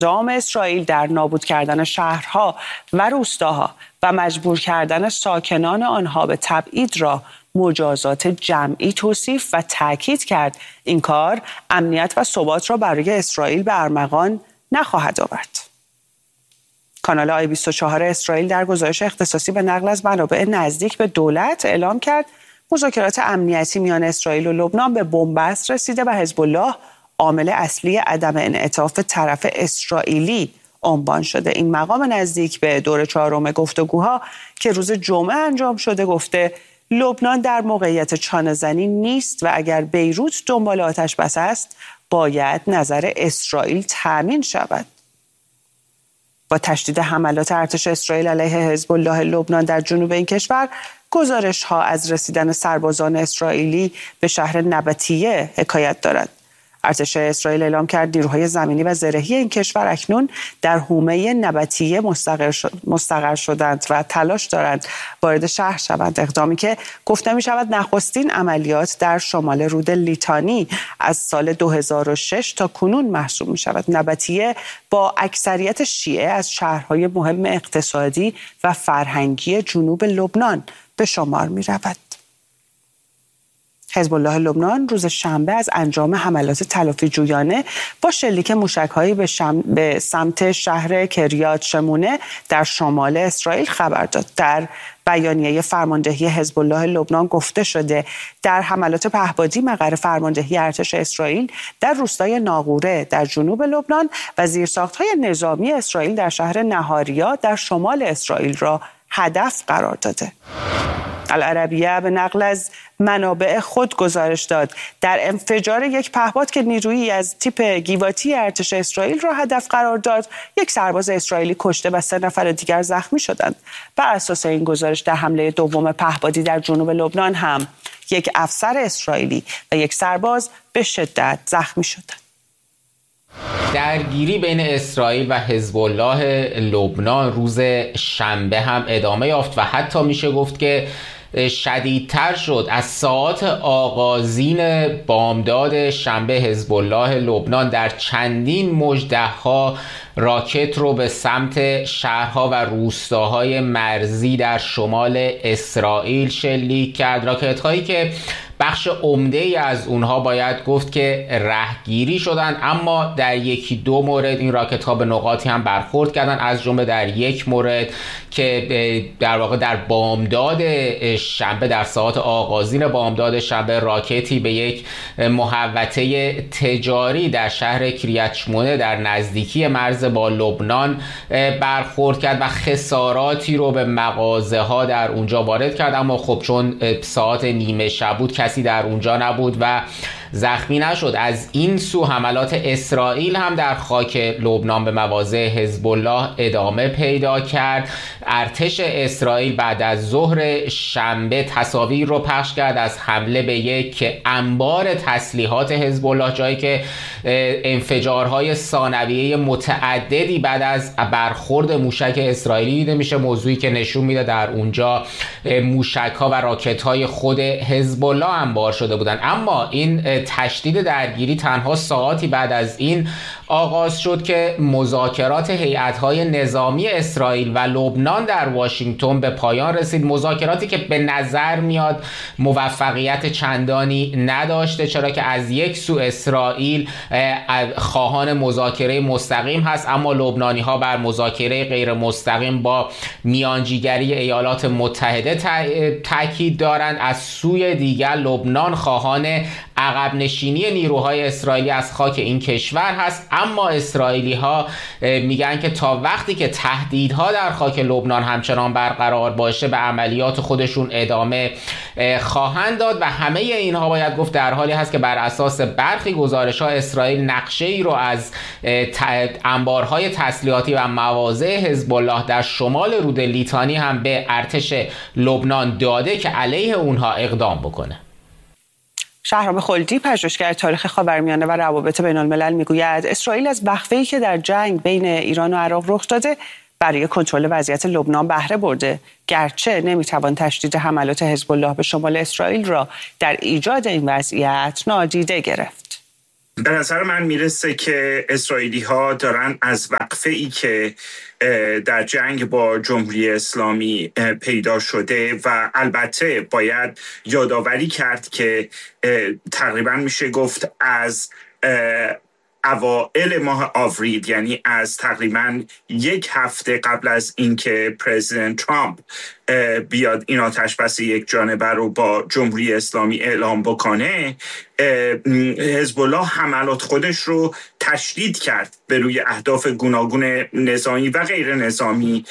اقدام اسرائیل در نابود کردن شهرها و روستاها و مجبور کردن ساکنان آنها به تبعید را مجازات جمعی توصیف و تاکید کرد این کار امنیت و ثبات را برای اسرائیل به ارمغان نخواهد آورد. کانال I24 اسرائیل در گزارش اختصاصی به نقل از منابع نزدیک به دولت اعلام کرد مذاکرات امنیتی میان اسرائیل و لبنان به بنبست رسیده و حزب الله عامل اصلی عدم انعطاف طرف اسرائیلی عنوان شده. این مقام نزدیک به دور چهارم گفتگوها که روز جمعه انجام شده گفته لبنان در موقعیت چانه‌زنی نیست و اگر بیروت دنبال آتش بس است باید نظر اسرائیل تامین شود. با تشدید حملات ارتش اسرائیل علیه حزب الله لبنان در جنوب این کشور گزارش‌ها از رسیدن سربازان اسرائیلی به شهر نبطیه حکایت دارد. ارتش اسرائیل اعلام کرد نیروهای زمینی و زرهی این کشور اکنون در حومه نبطیه مستقر شدند و تلاش دارند وارد شهر شوند، اقدامی که گفته می شود نخستین عملیات در شمال رود لیتانی از سال 2006 تا کنون محسوب می شود. نبطیه با اکثریت شیعه از شهرهای مهم اقتصادی و فرهنگی جنوب لبنان به شمار می رود. حزب الله لبنان روز شنبه از انجام حملات تلافی جویانه با شلیک موشک‌هایی به سمت شهر کریات شمونه در شمال اسرائیل خبر داد. در بیانیه فرماندهی حزب الله لبنان گفته شده در حملات پهپادی مقر فرماندهی ارتش اسرائیل در روستای ناقوره در جنوب لبنان و زیرساخت‌های نظامی اسرائیل در شهر نهاریا در شمال اسرائیل را هدف قرار داده. العربیه به نقل از منابع خود گزارش داد در انفجار یک پهپاد که نیرویی از تیپ گیواتی ارتش اسرائیل را هدف قرار داد، یک سرباز اسرائیلی کشته و 3 نفر دیگر زخمی شدند. بر اساس این گزارش در حمله دوم پهپادی در جنوب لبنان هم یک افسر اسرائیلی و یک سرباز به شدت زخمی شدند. درگیری بین اسرائیل و حزب الله لبنان روز شنبه هم ادامه یافت و حتی میشه گفت که شدیدتر شد. از ساعات آغازین بامداد شنبه حزب الله لبنان در چندین موج ده‌ها راکت رو به سمت شهرها و روستاهای مرزی در شمال اسرائیل شلیک کرد. راکت هایی که بخش عمده‌ای از اونها باید گفت که رهگیری شدند، اما در یکی دو مورد این راکت ها به نقاطی هم برخورد کردند، از جمله در یک مورد که در واقع در بامداد شنبه در ساعات آغازین بامداد شنبه راکتی به یک محوطه تجاری در شهر کریات شمونه در نزدیکی مرز با لبنان برخورد کرد و خساراتی رو به مغازه ها در اونجا وارد کرد، اما خب چون ساعت نیمه شب بود کسی در اونجا نبود و زخمی نشد. از این سو حملات اسرائیل هم در خاک لبنان به مواضع حزب الله ادامه پیدا کرد. ارتش اسرائیل بعد از ظهر شنبه تصاویر رو پخش کرد از حمله به یک انبار تسلیحات حزب الله، جایی که انفجارهای ثانویه متعددی بعد از برخورد موشک اسرائیلی دیده میشه، موضوعی که نشون میده در اونجا موشک‌ها و راکت‌های خود حزب الله انبار شده بودند. اما این تشدید درگیری تنها ساعاتی بعد از این آغاز شد که مذاکرات هیئت‌های نظامی اسرائیل و لبنان در واشنگتن به پایان رسید. مذاکراتی که به نظر میاد موفقیت چندانی نداشته، چرا که از یک سو اسرائیل خواهان مذاکره مستقیم هست، اما لبنانی‌ها بر مذاکره غیر مستقیم با میانجیگری ایالات متحده تاکید دارند. از سوی دیگر لبنان خواهان عقب نشینی نیروهای اسرائیلی از خاک این کشور هست، اما اسرائیلی ها میگن که تا وقتی که تهدیدها در خاک لبنان همچنان برقرار باشه به عملیات خودشون ادامه خواهند داد و همه اینها باید گفت در حالی هست که بر اساس برخی گزارش ها اسرائیل نقشه ای رو از انبارهای تسلیحاتی و مواضع حزب الله در شمال رود لیتانی هم به ارتش لبنان داده که علیه اونها اقدام بکنه. شهرام خلدی پژوهشگر تاریخ خاورمیانه و روابط بین الملل میگوید اسرائیل از وقفه‌ای که در جنگ بین ایران و عراق رخ داده برای کنترل وضعیت لبنان بهره برده، گرچه نمیتوان تشدید حملات حزب الله به شمال اسرائیل را در ایجاد این وضعیت نادیده گرفت. به نظر من میرسه که اسرائیلی ها دارن از وقفه ای که در جنگ با جمهوری اسلامی پیدا شده و البته باید یادآوری کرد که تقریبا میشه گفت از اوائل ماه آوریل، یعنی از تقریبا یک هفته قبل از اینکه پرزیدنت ترامپ بیاد این آتش‌بس یک جانبه رو با جمهوری اسلامی اعلام بکنه، حزب الله حملات خودش رو تشدید کرد به روی اهداف گوناگون نظامی و غیر نظامی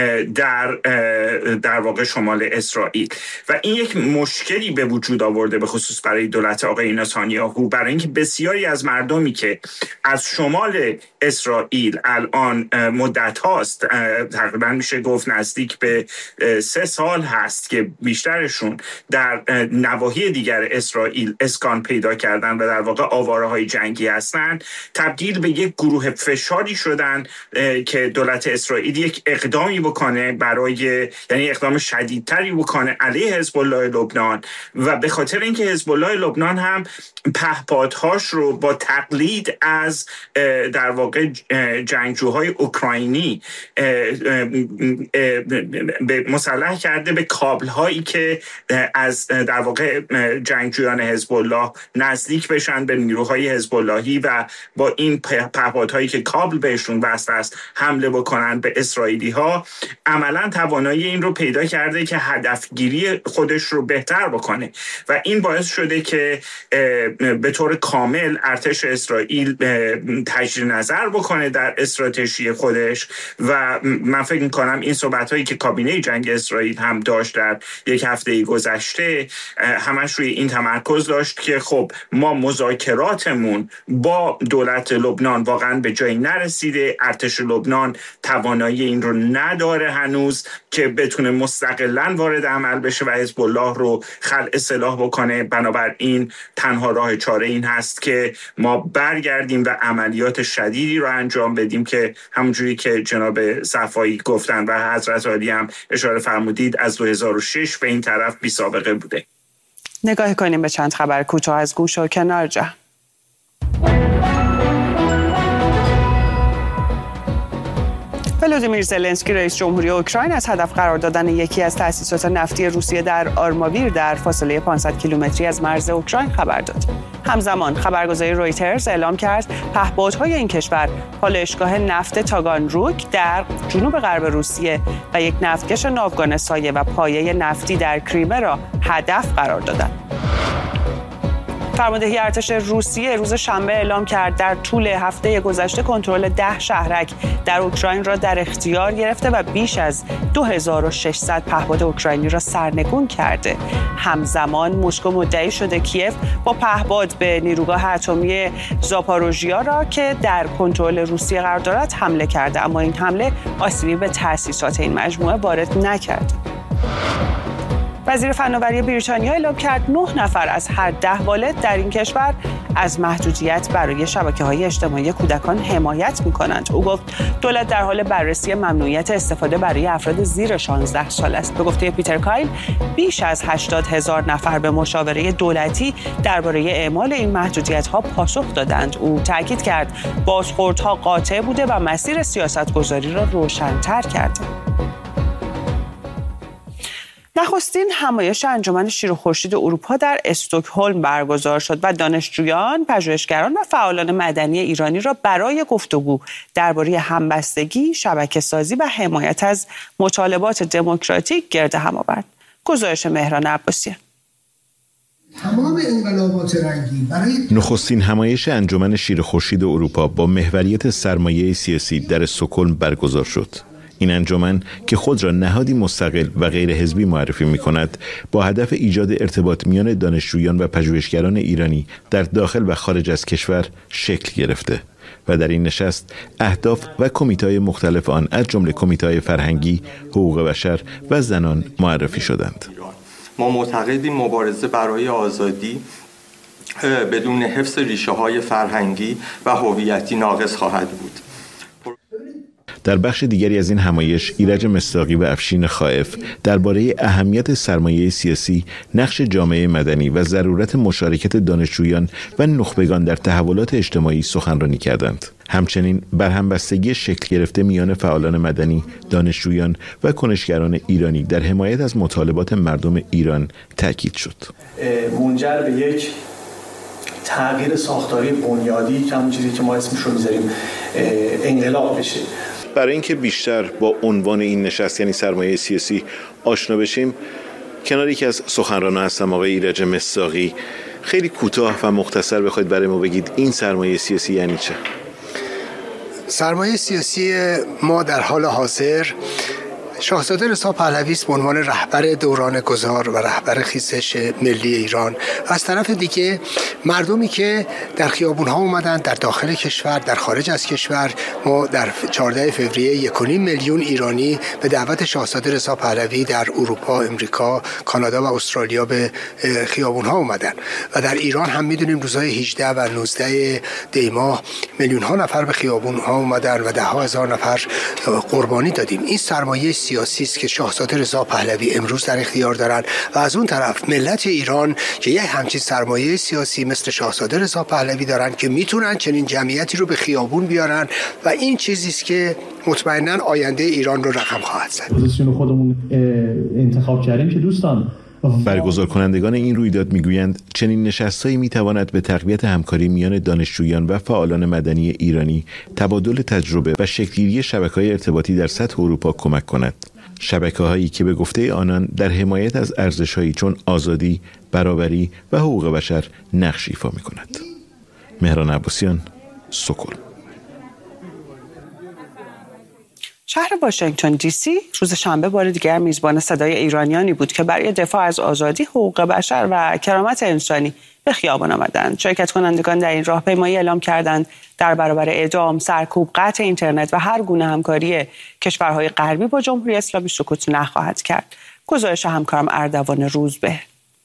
در واقع شمال اسرائیل و این یک مشکلی به وجود آورده به خصوص برای دولت آقای نتانیاهو، برای اینکه بسیاری از مردمی که از شمال اسرائیل الان مدت هاست، تقریبا میشه گفت نزدیک به 3 سال هست که بیشترشون در نواحی دیگر اسرائیل اسکان پیدا کردن و در واقع آواره های جنگی هستن، تبدیل به یک گروه فشاری شدن که دولت اسرائیل یک اقدامی بکنه یعنی اقدام شدیدتری بکنه علیه حزب الله لبنان و به خاطر اینکه حزب الله لبنان هم پهپادهاش رو با تقلید از در واقع جنگجوهای اوکراینی مسلح کرده به کابل‌هایی که از در واقع جنگجویان حزب الله نزدیک بشن به نیروهای حزب اللهی و با این پهپادهایی که کابل بهشون وصل است حمله بکنن به اسرائیلی‌ها، عملاً توانایی این رو پیدا کرده که هدفگیری خودش رو بهتر بکنه و این باعث شده که به طور کامل ارتش اسرائیل تجدید نظر بکنه در استراتژی خودش و من فکر می‌کنم این صحبت‌هایی که کابینه جنگ اسرائیل هم داشت در یک هفته گذشته همش روی این تمرکز داشت که خب ما مذاکراتمون با دولت لبنان واقعا به جایی نرسیده، ارتش لبنان توانایی این رو نداره هنوز که بتونه مستقلاً وارد عمل بشه و حزب الله رو خلع سلاح بکنه، بنابراین تنها راه چاره این هست که ما برگردیم و عملیات شدیدی رو انجام بدیم که همونجوری که جناب صفایی گفتن و حضرت عالی هم اشاره فرمودید از 2006 به این طرف بی سابقه بوده. نگاه کنیم به چند خبر کوتاه از گوش و کنار جهان. ولودیمیر زلنسکی رئیس جمهوری اوکراین از هدف قرار دادن یکی از تأسیسات نفتی روسیه در آرماویر در فاصله 500 کیلومتری از مرز اوکراین خبر داد. همزمان خبرگزاری رویترز اعلام کرد پهپادهای این کشور پالایشگاه نفت تاگانروگ در جنوب غرب روسیه و یک نفتکش ناوگان سایه و پایه نفتی در کریمه را هدف قرار دادند. فرماندهی ارتش روسیه روز شنبه اعلام کرد در طول هفته گذشته کنترل 10 شهرک در اوکراین را در اختیار گرفته و بیش از 2600 پهپاد اوکراینی را سرنگون کرده. همزمان مسکو مدعی شده کیف با پهپاد به نیروگاه اتمی زاپاروژیا را که در کنترل روسیه قرار دارد حمله کرده، اما این حمله آسیبی به تأسیسات این مجموعه وارد نکرد. وزیر فناوری بریتانیا اعلام کرد 9 نفر از هر 10 والد در این کشور از محدودیت برای شبکه‌های اجتماعی کودکان حمایت می‌کنند. او گفت دولت در حال بررسی ممنوعیت استفاده برای افراد زیر 16 سال است. به گفته پیتر کایل بیش از 80,000 نفر به مشاوره دولتی درباره اعمال این محدودیت‌ها پاسخ دادند. او تاکید کرد بازخوردها قاطع بوده و مسیر سیاست‌گذاری را روشن‌تر کرده. نخستین همایش انجمن شیر و خورشید اروپا در استکهلم برگزار شد و دانشجویان، پژوهشگران و فعالان مدنی ایرانی را برای گفتگو درباره همبستگی، شبکه‌سازی و حمایت از مطالبات دموکراتیک گرد هم آورد. گزارش مهران عباسیان. تمام انقلابات رنگی برای نخستین همایش انجمن شیر و خورشید اروپا با محوریت سرمایه سیاسی در استکهلم برگزار شد. این انجمن که خود را نهادی مستقل و غیر حزبی معرفی می‌کند، با هدف ایجاد ارتباط میان دانشجویان و پژوهشگران ایرانی در داخل و خارج از کشور شکل گرفته و در این نشست اهداف و کمیته‌های مختلف آن از جمله کمیته‌های فرهنگی، حقوق بشر و زنان معرفی شدند. ما معتقدیم مبارزه برای آزادی بدون حفظ ریشه‌های فرهنگی و هویتی ناقص خواهد بود. در بخش دیگری از این همایش ایرج مصداقی و افشین خائف درباره اهمیت سرمایه سیاسی، نقش جامعه مدنی و ضرورت مشارکت دانشجویان و نخبگان در تحولات اجتماعی سخنرانی کردند. همچنین بر همبستگی شکل گرفته میان فعالان مدنی، دانشجویان و کنشگران ایرانی در حمایت از مطالبات مردم ایران تاکید شد. منجر به یک تغییر ساختاری بنیادی که همون چیزی که ما اسمش رو میذاریم انقلاب بشه. برای اینکه بیشتر با عنوان این نشست یعنی سرمایه سیاسی آشنا بشیم، کنار یکی از سخنرانان هستم آقای ایرج مصداقی. خیلی کوتاه و مختصر بخواید برای ما بگید این سرمایه سیاسی یعنی چه؟ سرمایه سیاسی ما در حال حاضر شاهزاده رضا پهلوی است به عنوان رهبر دوران گذار و رهبر خیزش ملی ایران. از طرف دیگه مردمی که در خیابون‌ها اومدن، در داخل کشور، در خارج از کشور، ما در 14 فوریه 1.5 میلیون ایرانی به دعوت شاهزاده رضا پهلوی در اروپا، امریکا، کانادا و استرالیا به خیابون‌ها اومدن و در ایران هم می‌دونیم روزهای 18 و 19 دی ماه میلیون‌ها نفر به خیابون‌ها اومدن و ده ها هزار نفر قربانی دادیم. این سرمایه سیاسی است که شاهزاده رضا پهلوی امروز در اختیار دارند و از اون طرف ملت ایران که یک همچین سرمایه سیاسی مثل شاهزاده رضا پهلوی دارن که میتونن چنین جمعیتی رو به خیابون بیارن و این چیزی است که مطمئنا آینده ایران رو رقم خواهد زد. پوزیشن خودمون انتخاب کردیم که دوستان برگزار کنندگان این رویداد میگویند چنین نشستایی میتواند به تقویت همکاری میان دانشجویان و فعالان مدنی ایرانی، تبادل تجربه و شکل‌گیری شبکه‌های ارتباطی در سطح اروپا کمک کند. شبکه‌هایی که به گفته آنان در حمایت از ارزش‌هایی چون آزادی، برابری و حقوق بشر نقش ایفا می‌کند. مهران عباسیان، سکل. شهر واشنگتن دی سی روز شنبه بار دیگر میزبان صدای ایرانیانی بود که برای دفاع از آزادی، حقوق بشر و کرامت انسانی به خیابان آمدند. شرکت کنندگان در این راهپیمایی اعلام کردند در برابر اعدام، سرکوب، قطع اینترنت و هر گونه همکاری کشورهای غربی با جمهوری اسلامی سکوت نخواهد کرد. گزارش همکارم اردوان روزبه.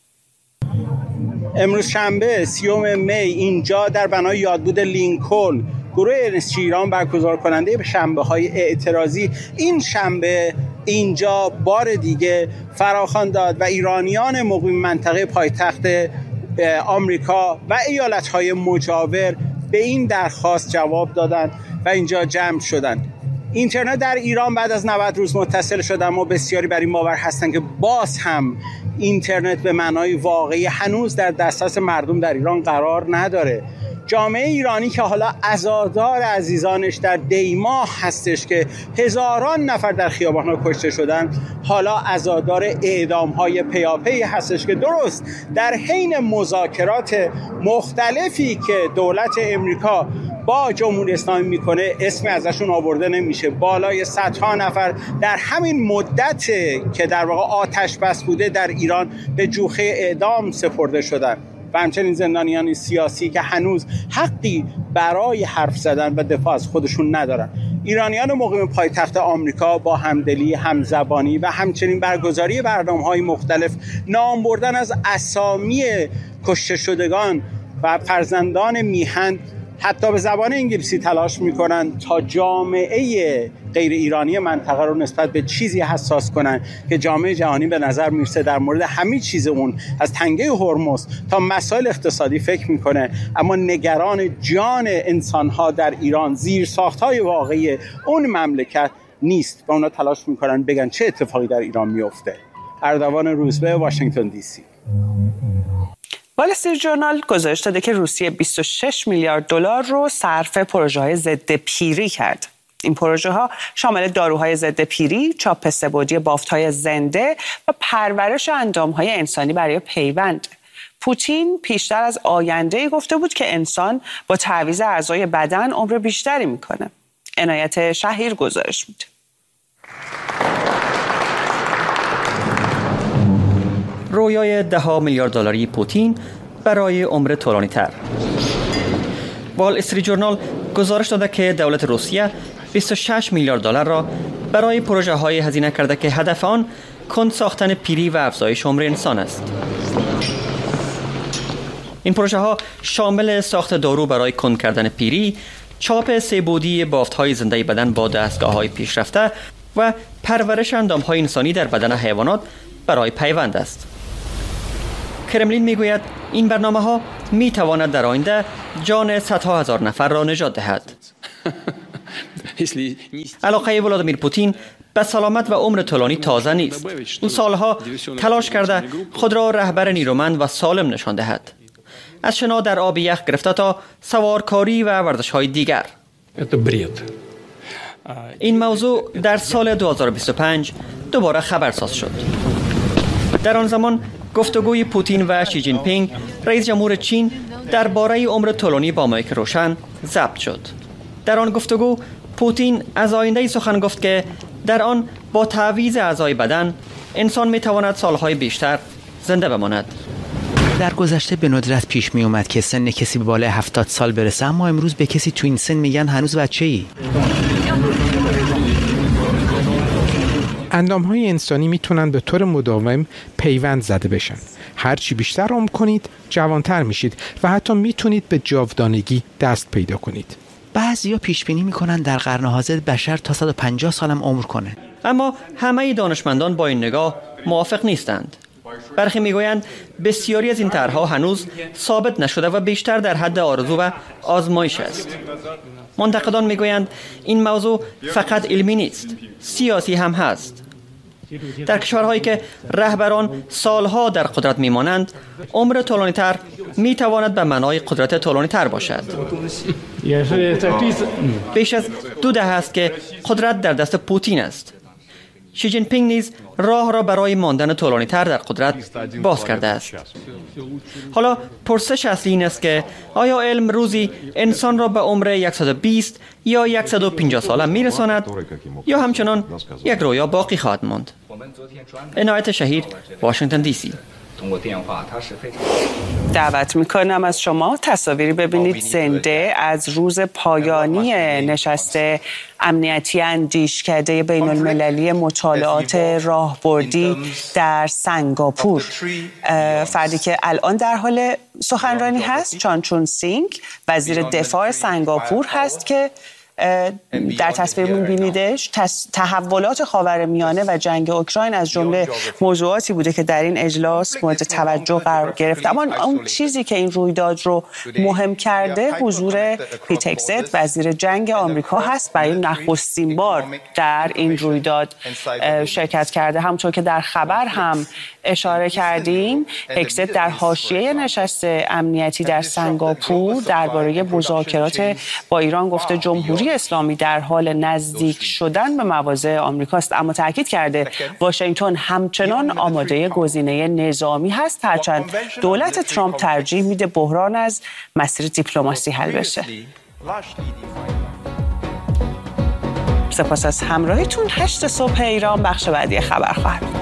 امروز شنبه 30 می اینجا در بنای یادبود لینکلن گروه NSG ایران برگزار کننده شنبه‌های اعتراضی این شنبه اینجا بار دیگه فراخوان داد و ایرانیان مقیم منطقه پایتخت آمریکا و ایالت‌های مجاور به این درخواست جواب دادند و اینجا جمع شدند. اینترنت در ایران بعد از 90 روز متصل شد، اما بسیاری بر این باور هستند که باز هم اینترنت به معنای واقعی هنوز در دسترس مردم در ایران قرار نداره. جامعه ایرانی که حالا عزادار عزیزانش در دیماه هستش که هزاران نفر در خیابان‌ها کشته شدن، حالا عزادار اعدام‌های پیاپی هستش که درست در حین مذاکرات مختلفی که دولت امریکا با جمهوری اسلامی میکنه اسم ازشون آورده نمیشه. بالای صدها نفر در همین مدت که در واقع آتش بس بوده در ایران به جوخه اعدام سپرده شدن و همچنین زندانیان سیاسی که هنوز حقی برای حرف زدن و دفاع از خودشون ندارن. ایرانیان مقیم پایتخت آمریکا با همدلی، همزبانی و همچنین برگزاری برنامه‌های مختلف، نام بردن از اسامی کشته شدگان و فرزندان میهن حتی به زبان انگلیسی تلاش میکنن تا جامعه غیر ایرانی منطقه رو نسبت به چیزی حساس کنن که جامعه جهانی به نظر میرسه در مورد همه چیز اون از تنگه هرمز تا مسائل اقتصادی فکر میکنه، اما نگران جان انسانها در ایران، زیرساختهای واقعی اون مملکت نیست و اونا تلاش میکنن بگن چه اتفاقی در ایران میفته. اردوان روزبه، واشنگتن دی سی. وال استریت ژورنال گزارش داده که روسیه 26 میلیارد دلار رو صرف پروژه‌های ضد پیری کرد. این پروژه‌ها شامل داروهای ضد پیری، چاپ سه‌بعدی بافت‌های زنده و پرورش اندام‌های انسانی برای پیوند. پوتین پیشتر از آینده‌ای گفته بود که انسان با تعویض اعضای بدن عمر بیشتری می‌کنه. عنایت شهیر گزارش میده. رویای 10 میلیارد دلاری پوتین برای عمر طولانی‌تر. وال استریت ژورنال گزارش داده که دولت روسیه 26 میلیارد دلار را برای پروژه‌های هزینه کرده که هدف آن کند ساختن پیری و افزایش عمر انسان است. این پروژه‌ها شامل ساخت دارو برای کند کردن پیری، چاپ سه‌بعدی بافت‌های زنده بدن با دستگاه‌های پیشرفته و پرورش اندام‌های انسانی در بدن حیوانات برای پیوند است. کرملین میگوید این برنامه‌ها می‌تواند در آینده جان صدها هزار نفر را نجات دهد. علاقه ولادیمیر پوتین به سلامت و عمر طولانی تازه نیست. او سالها تلاش کرده خود را رهبر نیرومند و سالم نشان دهد. از شنا در آب یخ گرفته تا سوارکاری و ورزش‌های دیگر. این موضوع در سال 2025 دوباره خبرساز شد. در آن زمان گفتگوی پوتین و شی جین پینگ رئیس جمهور چین درباره عمر طولانی با مایک روشن ضبط شد. در آن گفتگو پوتین از آینده‌ای سخن گفت که در آن با تعویض اعضای بدن انسان می‌تواند سالهای بیشتر زنده بماند. در گذشته به ندرت پیش می اومد که سن کسی به بالای 70 سال برسه، اما امروز به کسی تو این سن میگن هنوز بچه‌ای. اندام‌های انسانی میتونن به طور مداوم پیوند زده بشن. هرچی بیشتر عمر کنید جوانتر میشید و حتی میتونید به جاودانگی دست پیدا کنید. بعضیا پیش بینی میکنن در قرن حاضر بشر تا 150 سالم عمر کنه. اما همه دانشمندان با این نگاه موافق نیستند. برخی میگویند بسیاری از این طرح‌ها هنوز ثابت نشده و بیشتر در حد آرزو و آزمایش است. منتقدان میگویند این موضوع فقط علمی نیست، سیاسی هم هست. در کشورهایی که رهبران سالها در قدرت میمانند، عمر طولانی‌تر میتواند به معنای قدرت طولانی‌تر باشد. بیش از 2 دهه است که قدرت در دست پوتین است. شی جین پینگ نیز راه را برای ماندن طولانی‌تر در قدرت باز کرده است. حالا پرسش اصلی این است که آیا علم روزی انسان را به عمر 120 یا 150 ساله میرساند یا همچنان یک رویا باقی خواهد ماند؟ عنایت شهیر، واشنگتن دی سی. دعوت میکنم از شما تصاویری ببینید زنده از روز پایانی نشست امنیتی اندیشکده بین المللی مطالعات راهبردی در سنگاپور. فردی که الان در حال سخنرانی هست چان چون سینگ، وزیر دفاع سنگاپور هست که در تصویر می‌بینیدش. تحولات خاورمیانه و جنگ اوکراین از جمله موضوعاتی بوده که در این اجلاس مورد توجه قرار گرفت. اما اون چیزی که این رویداد رو مهم کرده حضور پیت هگست وزیر جنگ آمریکا هست. برای نخستین بار در این رویداد شرکت کرده. همونطور که در خبر هم اشاره کردیم، هگست در حاشیه نشست امنیتی در سنگاپور درباره مذاکرات با ایران گفته جمهوری اسلامی در حال نزدیک شدن به مواضع آمریکاست، اما تاکید کرده واشنگتن همچنان آماده گزینه نظامی هست، هرچند دولت ترامپ ترجیح میده بحران از مسیر دیپلماسی حل بشه. سپاس از همراهیتون. 8 صبح ایران بخش بعدی خبر خواهد.